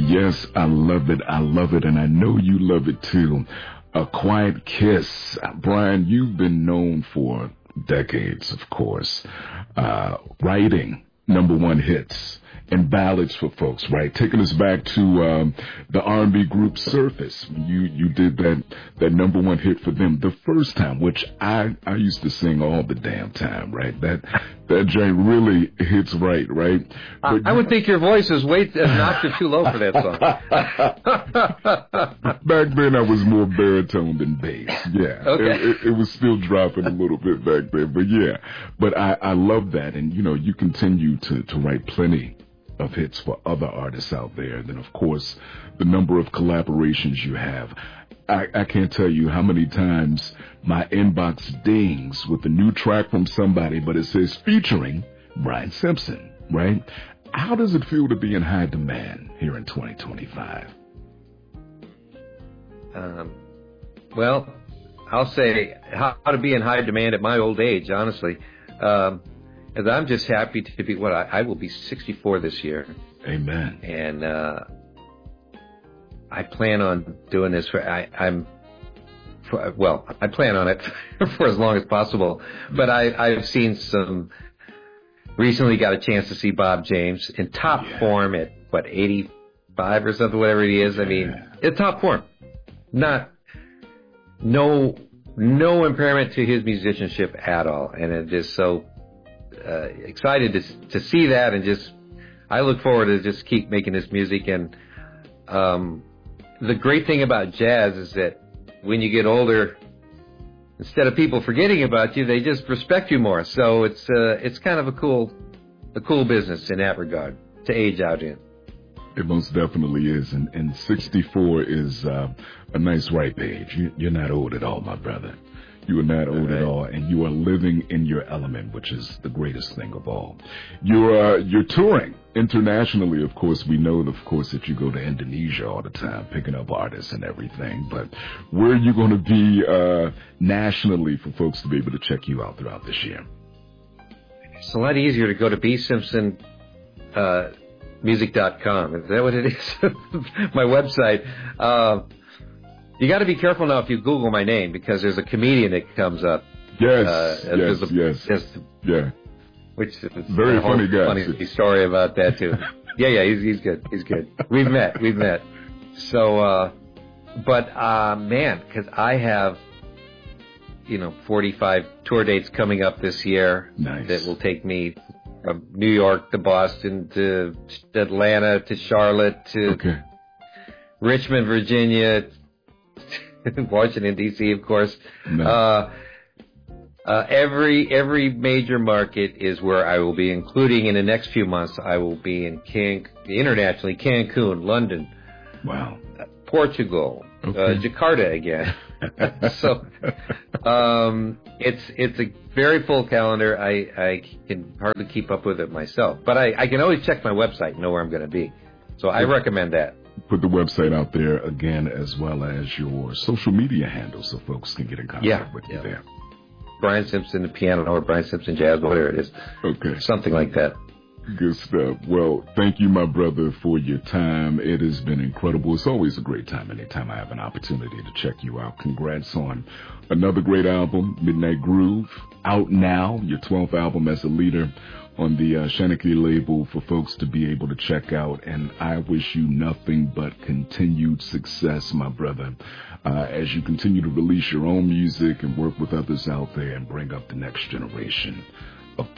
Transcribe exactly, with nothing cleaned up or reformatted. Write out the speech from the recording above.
Yes, I love it. I love it. And I know you love it too. A Quiet Kiss. Brian, you've been known for decades, of course, uh, writing number one hits and ballads for folks, right? Taking us back to um, the R and B group Surface. You you did that that number one hit for them the first time, which I I used to sing all the damn time, right? That that joint really hits right, right? But I, I would think your voice is way an octave too low for that song. Back then, I was more baritone than bass. Yeah, okay. it, it, it was still dropping a little bit back then, but yeah. But I I love that, and you know, you continue to to write plenty of hits for other artists out there. Then, of course, the number of collaborations you have. I, I can't tell you how many times my inbox dings with a new track from somebody, but it says featuring Brian Simpson, right? How does it feel to be in high demand here in twenty twenty-five? Um, well, I'll say how, how to be in high demand at my old age, honestly. Um, As I'm just happy to be, what, I, I will be sixty-four this year. Amen. And uh, I plan on doing this for, I, I'm, for, well, I plan on it for as long as possible. But I, I've seen some, recently got a chance to see Bob James in top yeah. form at, what, eighty-five or something, whatever he is. I mean, in top form. Not, no, no impairment to his musicianship at all. And it is so, Uh, excited to to see that, and just I look forward to just keep making this music. And um, the great thing about jazz is that when you get older, instead of people forgetting about you, they just respect you more. So it's uh, it's kind of a cool a cool business in that regard to age out in. It most definitely is, and, and sixty-four is uh, a nice ripe age. You, you're not old at all, my brother. You are not old right. at all, and you are living in your element, which is the greatest thing of all. You're uh, you're touring internationally, of course. We know, of course, that you go to Indonesia all the time, picking up artists and everything. But where are you going to be uh, nationally for folks to be able to check you out throughout this year? It's a lot easier to go to b simpson music dot com. Is that what it is? My website. Uh, You got to be careful now if you Google my name, because there's a comedian that comes up. Yes, uh, yes, a, yes. Yeah. Which is very a funny guy. Funny story about that too. yeah, yeah, he's he's good. He's good. We've met. We've met. So, uh, but uh, man, because I have, you know, forty-five tour dates coming up this year. Nice. That will take me from New York to Boston to Atlanta to Charlotte to okay. Richmond, Virginia. Washington D C, of course. No. Uh, uh, every every major market is where I will be, including in the next few months. I will be in Can internationally, Cancun, London, wow, uh, Portugal, okay. uh, Jakarta again. so um, it's it's a very full calendar. I, I can hardly keep up with it myself, but I, I can always check my website and know where I'm going to be. So I recommend that. Put the website out there again, as well as your social media handles, so folks can get in contact yeah, with you yeah. there. Brian Simpson, the piano, or Brian Simpson Jazz, whatever it is. Okay. Something like that. Good stuff. Well, thank you, my brother, for your time. It has been incredible. It's always a great time anytime I have an opportunity to check you out. Congrats on another great album, Midnight Groove, out now, your twelfth album as a leader on the uh, Shanachie label for folks to be able to check out. And I wish you nothing but continued success, my brother, uh, as you continue to release your own music and work with others out there and bring up the next generation